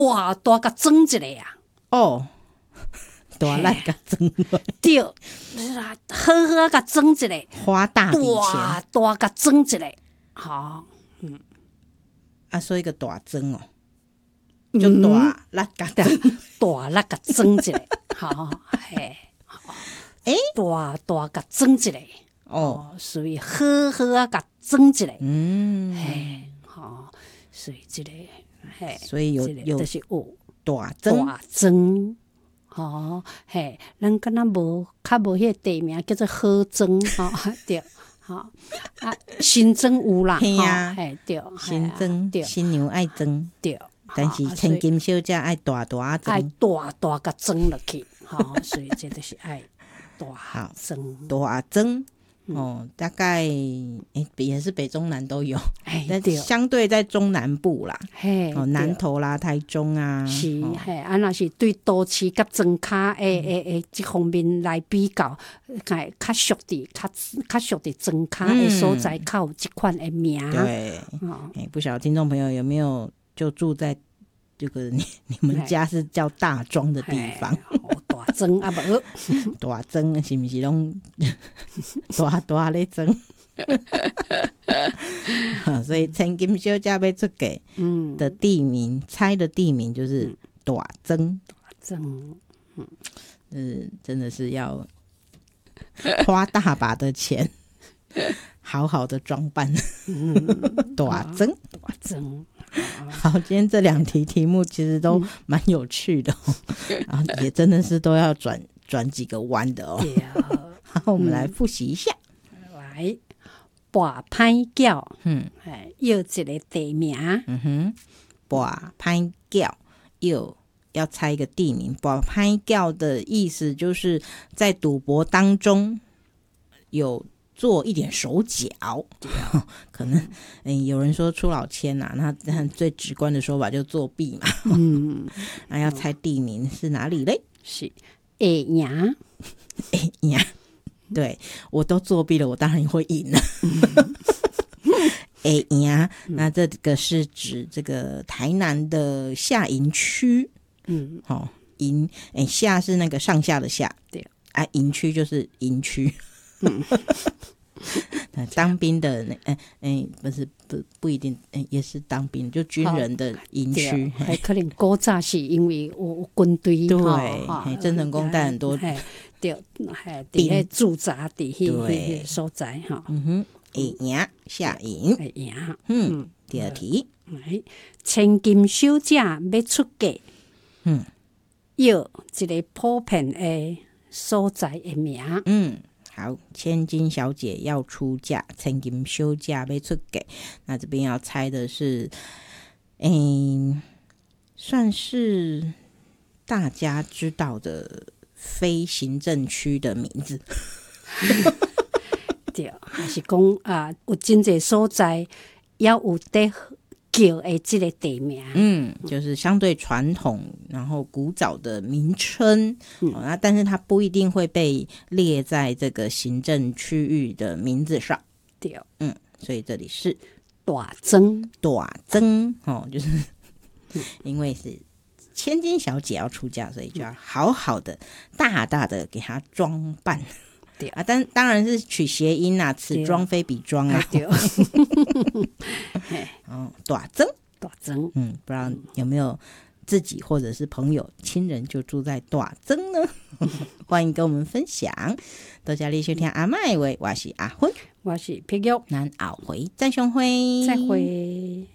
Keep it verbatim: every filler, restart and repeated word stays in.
哇大甲装一个啊， 哦，大力甲装落， 对，好好甲装一个， 花大笔钱大大甲装一个，好， 啊，所以个大装哦，就大力甲装， 大力甲装一个，好，嘿， 诶， 大大甲装一个， 哦， 哦，所以好好啊甲装一个， 嗯， 嘿，好，所以这个，嘿， 所以有这个有就是有大装， 大装。哦，嘿，咱敢若无较无迄个地名叫做好装，吼、哦，对，吼、哦、啊，新装有啦， 嘿啊吼嘿，对， 新装对新娘爱装， 对， 但是千金小姐爱大大爱装， 大大甲装落去，吼、哦，所以这就是爱大装， 大装。哦，大概诶、也是北中南都有， 哎， 但对， 相对在中南部啦， 嘿， 哦，南投啦、台中啊， 是， 哦、 嘿，啊，若是对都市甲装卡诶诶诶，这方面来比较，哎，较俗伫较较俗伫装卡诶所在，较有即款诶名。 对， 哦， 哎，不晓得听众朋友有没有就住在这个你你们家是叫大庄的地方？ 哦，大庄啊无， 大庄是不是拢大大咧庄？所以千金小姐要出嫁的地名，嗯、猜的地名就是大庄。 大庄， 嗯，嗯，真的是要花大把的钱，好好的装扮。嗯，大庄， 大庄。 好，今天这两题题目其实都蛮有趣的、哦，然后也真的是都要转转几个弯的哦。好，我们来复习一下。 来，跋歹叫， 嗯， 哎，要一个地名。 嗯哼，跋歹叫要要猜一个地名。跋歹叫的意思就是在赌博当中有做一点手脚，可能、嗯、有人说出老千呐、啊，那最直观的说法就作弊嘛。嗯，那要猜地名是哪里嘞？ 是会赢， 会赢。对，我都作弊了，我当然会赢了。会赢，那这个是指这个台南的下营区。嗯，好、哦，营哎下是那个上下的下，对啊，营区就是营区。嗯，当兵的那哎哎不是不不一定，哎也是当兵，就军人的营区。 还可能古早是因为有军队， 对，郑成功带很多对，还伫迄驻扎伫迄迄所在哈。 嗯哼，会赢下营， 会赢。 嗯，第二题， 来，千金小姐要出嫁，嗯，要一个普遍的所在的名， 嗯。好，千金小姐要出嫁，千金小姐要出嫁。那这边要猜的是，嗯，算是大家知道的非行政区的名字。 对，还是讲啊，有真济所在也有得叫的这个地名， 嗯，就是相对传统，然后古早的名称，嗯哦、那但是它不一定会被列在这个行政区域的名字上。 对， 嗯，所以这里是大庄， 大庄哦，就是因为是千金小姐要出嫁，所以就要好好的、大大的给她装扮。对啊，但当然是取谐音啊，此庄非彼庄啊。对，哦，大庄， 大庄， 嗯，不知道有没有自己或者是朋友、亲人就住在大庄呢？欢迎跟我们分享。多谢你收听阿麦话，我是阿芬， 我是碧玉， 咱后回再相会， 再会。